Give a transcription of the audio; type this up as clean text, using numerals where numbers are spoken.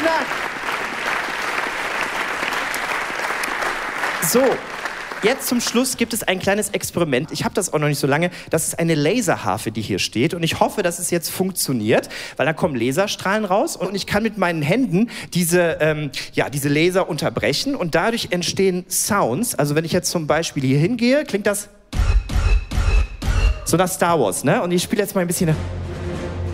Dank. So, jetzt zum Schluss gibt es ein kleines Experiment. Ich habe das auch noch nicht so lange. Das ist eine Laserharfe, die hier steht. Und ich hoffe, dass es jetzt funktioniert, weil da kommen Laserstrahlen raus. Und ich kann mit meinen Händen diese Laser unterbrechen. Und dadurch entstehen Sounds. Also wenn ich jetzt zum Beispiel hier hingehe, klingt das so nach Star Wars, ne? Und ich spiele jetzt mal ein bisschen...